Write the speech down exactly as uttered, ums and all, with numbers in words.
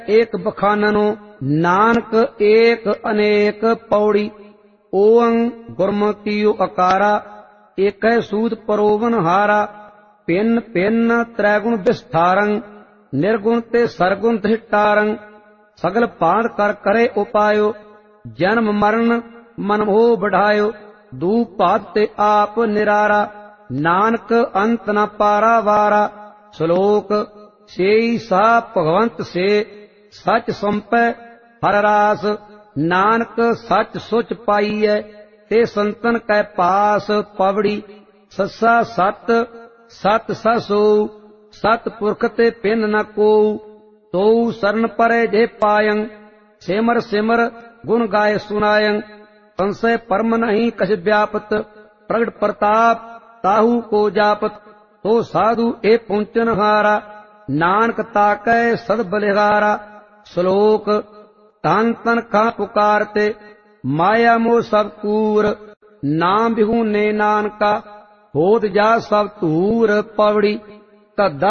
एक बखाननो नानक एक अनेक पौड़ी। ओं गुरमतियो अकारा एक सूद परोवन हारा। भिन्न भिन्न त्रैगुण विस्तारं निर्गुण ते सरगुण धिटारं। सगल पाद कर करे उपायो जन्म मरण मन मोह बढ़ायो। दू पाद ते आप निरारा नानक अंत न पारा वारा। श्लोक सेई सा भगवंत से सच संपै हर रास। नानक सच सुच पाईऐ ते संतन कै पास। पवड़ी सस्सा सत सत ससो सत पुरख ते पिन न को। तो सरन परै जे पायं सिमर सिमर गुण गाय सुनायं। संशय परम नहीं कछ व्यापत प्रगट प्रताप ताहू को जापत। तो साधु ए पुंचन हारा नानक ताकै सद बलिहारा। श्लोक तन तन का पुकारते माया मोह सब कूर। नाम बिहूने नानका होत जा सब धूर। पवड़ी धद्दा